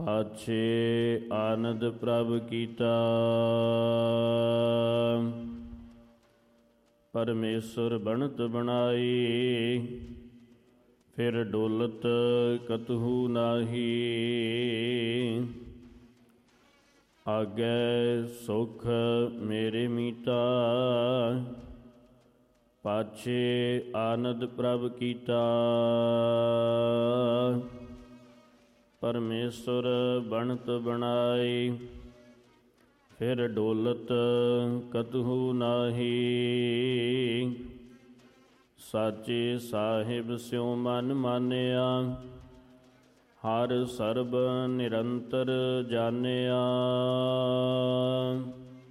ਪਾਛੇ ਆਨੰਦ ਪ੍ਰਭ ਕੀਤਾ। ਪਰਮੇਸ਼ਰ ਬਣਤ ਬਣਾਈ, ਫਿਰ ਡੋਲਤ ਕਤਹੂ ਨਾਹੀ। ਆਗੈ ਸੁਖ ਮੇਰੇ ਮੀਤਾ, ਪਾਛੇ ਆਨੰਦ ਪ੍ਰਭ ਕੀਤਾ। ਪਰਮੇਸ਼ਰ ਬਣਤ ਬਣਾਈ, ਫਿਰ ਡੋਲਤ ਕਤਹੂ ਨਾਹੀ। ਸਾਚੇ ਸਾਹਿਬ ਸਿਉ ਮਨ ਮਾਨਿਆ, ਹਰ ਸਰਬ ਨਿਰੰਤਰ ਜਾਣਿਆ।